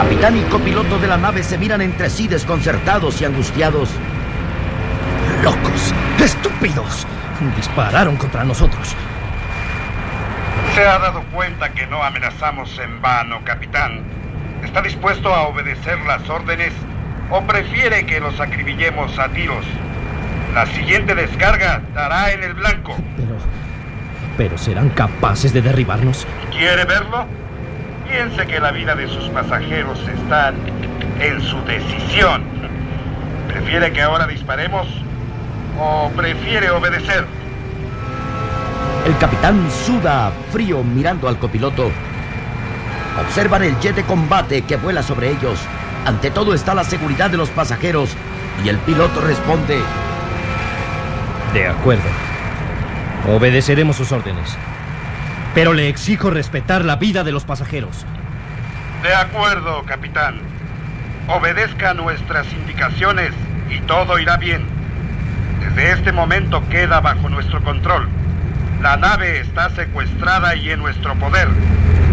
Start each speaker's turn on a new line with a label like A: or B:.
A: capitán y copiloto de la nave se miran entre sí desconcertados y angustiados. ¡Locos! ¡Estúpidos! Dispararon contra nosotros.
B: ¿Se ha dado cuenta que no amenazamos en vano, capitán? ¿Está dispuesto a obedecer las órdenes o prefiere que los acribillemos a tiros? La siguiente descarga dará en el blanco.
A: Pero ¿serán capaces de derribarnos?
B: ¿Quiere verlo? Piense que la vida de sus pasajeros está en su decisión. ¿Prefiere que ahora disparemos o prefiere obedecer?
A: El capitán suda frío mirando al copiloto. Observan el jet de combate que vuela sobre ellos. Ante todo está la seguridad de los pasajeros y el piloto responde:
C: de acuerdo. Obedeceremos sus órdenes. Pero le exijo respetar la vida de los pasajeros.
B: De acuerdo, capitán. Obedezca nuestras indicaciones y todo irá bien. Desde este momento queda bajo nuestro control. La nave está secuestrada y en nuestro poder.